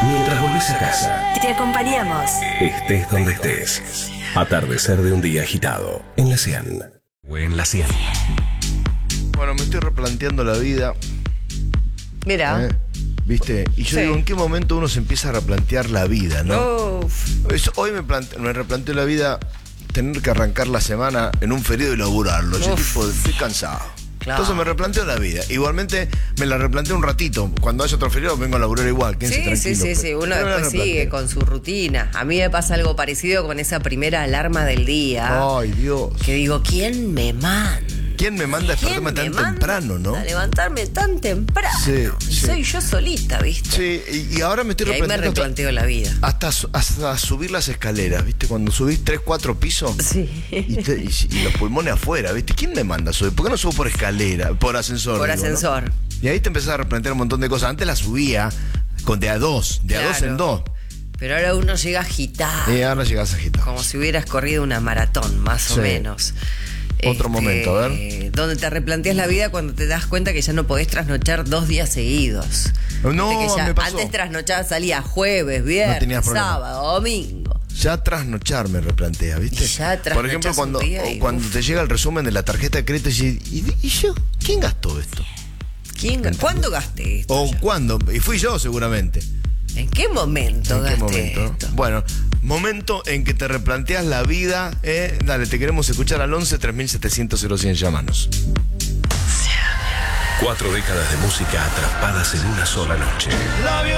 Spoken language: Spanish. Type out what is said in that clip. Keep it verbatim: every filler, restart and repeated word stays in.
mientras volvés a casa. Te acompañamos. Estés donde estés. Atardecer de un día agitado. En la cien. O en la cien. Bueno, me estoy replanteando la vida. Mira. ¿eh? ¿Viste? Y yo Sí. digo, ¿en qué momento uno se empieza a replantear la vida, no? Uf. Eso, hoy me, plante- me replanteo la vida, tener que arrancar la semana en un feriado y laburarlo. Yo Uf. tipo, estoy cansado. Claro. Entonces me replanteo la vida. Igualmente me la replanteo un ratito. Cuando haya otro feriado vengo a laburar igual. Quédense Sí, sí, tranquilos, sí, pero- sí. Uno pero me la después sigue replanteo. con su rutina. A mí me pasa algo parecido con esa primera alarma del día. Ay, Dios. Que digo, ¿quién me manda? ¿Quién me manda a ¿Quién despertarme me tan manda temprano, no? A levantarme tan temprano. Sí, sí. Soy yo solita, ¿viste? Sí, y, y ahora me estoy Y ahí me replanteando hasta- replanteo la vida. hasta, su- hasta subir las escaleras, ¿viste? Cuando subís tres, cuatro pisos Sí. y, te- y- y los pulmones afuera, ¿viste? ¿Quién me manda a subir? ¿Por qué no subo por escalera? Por ascensor. Por digo, ¿no? ascensor. Y ahí te empezás a replantear un montón de cosas. Antes la subía con de a dos, de a dos Claro. en dos. Pero ahora uno llega agitado. Y ahora llegás agitado. Como si hubieras corrido una maratón, más o Sí. menos. Otro momento, a ver. Donde te replanteas la vida cuando te das cuenta que ya no podés trasnochar dos días seguidos. No, Viste que ya me pasó. antes trasnochabas, salía jueves, viernes, tenías problema. sábado, domingo. Ya trasnochar me replantea, ¿viste? Y ya Por ejemplo, trasnochás cuando, un día y, o cuando uf. te llega el resumen de la tarjeta de crédito y, y, y yo, ¿quién gastó esto? ¿Quién, ¿Cuándo gasté esto? ¿O yo? cuándo? Y fui yo seguramente. ¿En qué momento ¿En qué gasté momento? esto? Bueno, momento en que te replanteas la vida. Eh. Dale, te queremos escuchar al once tres mil setecientos cero cien. Llámanos. Cuatro décadas de música atrapadas en una sola noche.